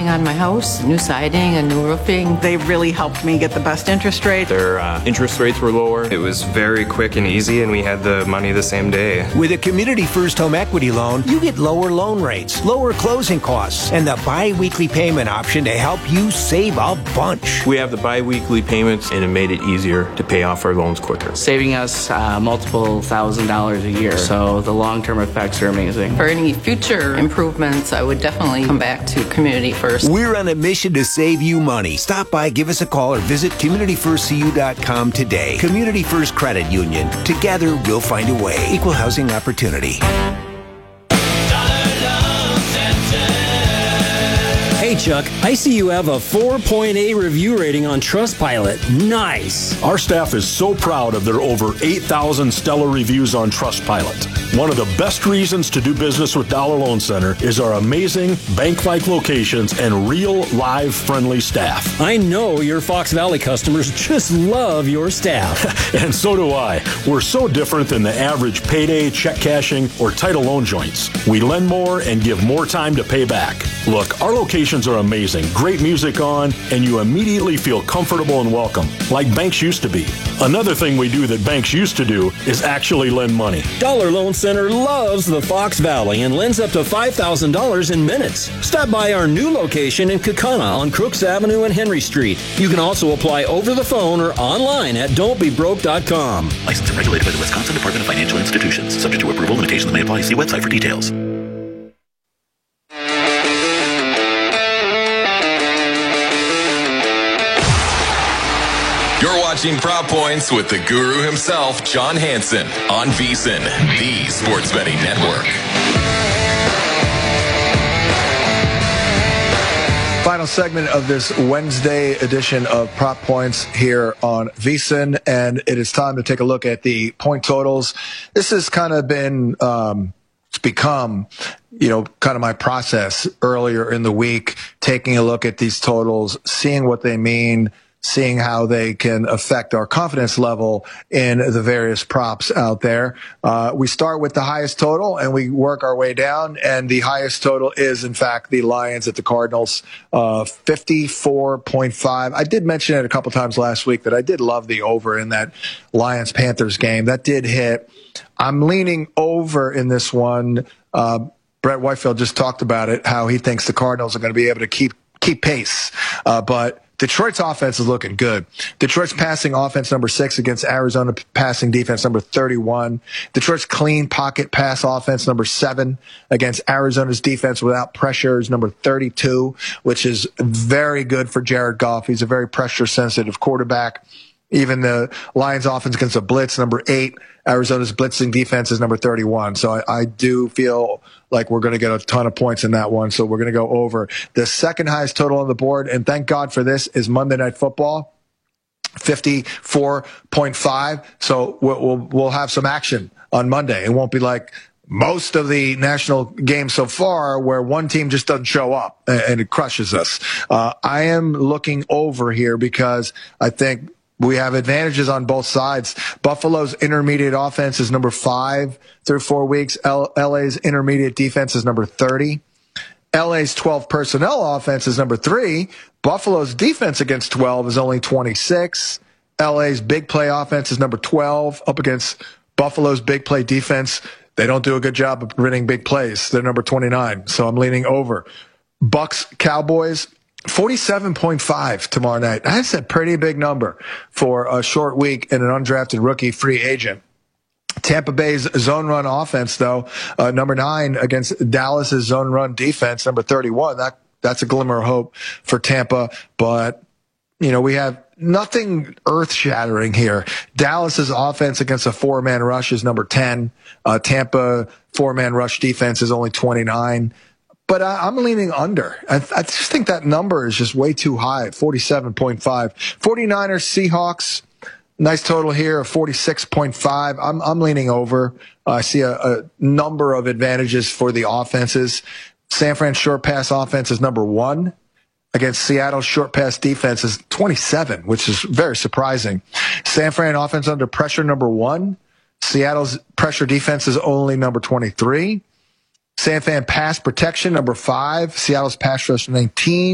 working on my house, new siding and new roofing. They really helped me get the best interest rate. Their interest rates were lower. It was very quick and easy, and we had the money the same day. With a Community First Home Equity Loan, you get lower loan rates, lower closing costs, and the bi-weekly payment option to help you save a bunch. We have the bi-weekly payments, and it made it easier to pay off our loans quicker. Saving us multiple $1,000s a year, so the long-term effects are amazing. For any future improvements, I would definitely come back to Community First. We're on a mission to save you money. Stop by, give us a call, or visit CommunityFirstCU.com today. Community First Credit Union. Together, we'll find a way. Equal housing opportunity. Hey Chuck, I see you have a 4.8 review rating on Trustpilot. Nice. Our staff is so proud of their over 8,000 stellar reviews on Trustpilot. One of the best reasons to do business with Dollar Loan Center is our amazing bank-like locations and real, live, friendly staff. I know your Fox Valley customers just love your staff. And so do I. We're so different than the average payday, check cashing, or title loan joints. We lend more and give more time to pay back. Look, our locations are amazing. Great music on, and you immediately feel comfortable and welcome, like banks used to be. Another thing we do that banks used to do is actually lend money. Dollar Loan Center loves the Fox Valley and lends up to $5,000 in minutes. Stop by our new location in Kaukauna on Crooks Avenue and Henry Street. You can also apply over the phone or online at don'tbebroke.com. Licensed and regulated by the Wisconsin Department of Financial Institutions. Subject to approval, limitations may apply. See website for details. You're watching Prop Points with the guru himself, John Hansen, on VSiN, the Sports Betting Network. Final segment of this Wednesday edition of Prop Points here on VSiN, and it is time to take a look at the point totals. This has kind of been, it's become, kind of my process earlier in the week, taking a look at these totals, seeing what they mean, seeing how they can affect our confidence level in the various props out there. We start with the highest total and we work our way down, and the highest total is, in fact, the Lions at the Cardinals, 54.5. I did mention it a couple times last week that I did love the over in that Lions-Panthers game. That did hit. I'm leaning over in this one. Brett Whitefield just talked about it, how he thinks the Cardinals are going to be able to keep pace. But Detroit's offense is looking good. Detroit's passing offense number 6 against Arizona passing defense number 31. Detroit's clean pocket pass offense number 7 against Arizona's defense without pressure is number 32, which is very good for Jared Goff. He's a very pressure-sensitive quarterback. Even the Lions offense against a blitz, number 8. Arizona's blitzing defense is number 31. So I do feel like we're going to get a ton of points in that one. So we're going to go over. The second highest total on the board, and thank God for this, is Monday Night Football, 54.5. So we'll have some action on Monday. It won't be like most of the national games so far where one team just doesn't show up and it crushes us. I am looking over here because I think we have advantages on both sides. Buffalo's intermediate offense is number 5 through 4 weeks. LA's intermediate defense is number 30. LA's 12 personnel offense is number 3. Buffalo's defense against 12 is only 26. LA's big play offense is number 12 up against Buffalo's big play defense. They don't do a good job of winning big plays. They're number 29. So I'm leaning over. Bucks, Cowboys, 47.5 tomorrow night. That's a pretty big number for a short week and an undrafted rookie free agent. Tampa Bay's zone run offense, though, number 9 against Dallas's zone run defense, number 31. That's a glimmer of hope for Tampa. But, we have nothing earth-shattering here. Dallas's offense against a 4-man rush is number 10. Tampa 4-man rush defense is only 29. But I'm leaning under. I just think that number is just way too high at 47.5. 49ers, Seahawks, nice total here of 46.5. I'm leaning over. I see a number of advantages for the offenses. San Fran short pass offense is number 1 against Seattle's short pass defense is 27, which is very surprising. San Fran offense under pressure, number 1. Seattle's pressure defense is only number 23. San Fran pass protection, number 5. Seattle's pass rush, 19.